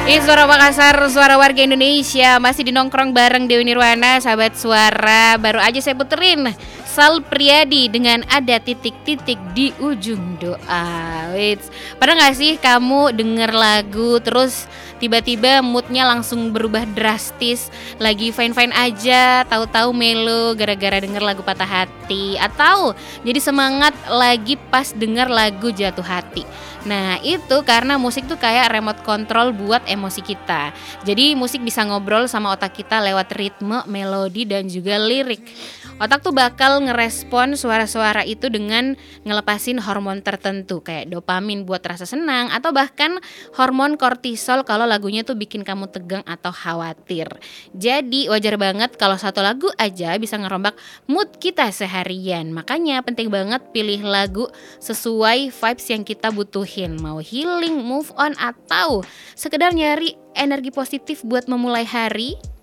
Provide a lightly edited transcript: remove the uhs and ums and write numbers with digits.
Ini Suara Makassar, suara warga Indonesia. Masih di nongkrong bareng Dewi Nirwana, sahabat suara. Baru aja saya puterin Sal Priadi dengan Ada Titik-Titik di Ujung Doa. Wait, pernah gak sih kamu denger lagu terus tiba-tiba moodnya langsung berubah drastis? Lagi fine-fine aja, tahu-tahu melo gara-gara denger lagu Patah Hati, atau jadi semangat lagi pas denger lagu Jatuh Hati. Nah itu karena musik tuh kayak remote control buat emosi kita. Jadi musik bisa ngobrol sama otak kita lewat ritme, melodi, dan juga lirik. Otak tuh bakal ngerespon suara-suara itu dengan ngelepasin hormon tertentu kayak dopamin buat rasa senang, atau bahkan hormon kortisol kalau lagunya tuh bikin kamu tegang atau khawatir. Jadi wajar banget kalau satu lagu aja bisa ngerombak mood kita seharian. Makanya penting banget pilih lagu sesuai vibes yang kita butuhin. Mau healing, move on, atau sekedar nyari energi positif buat memulai hari,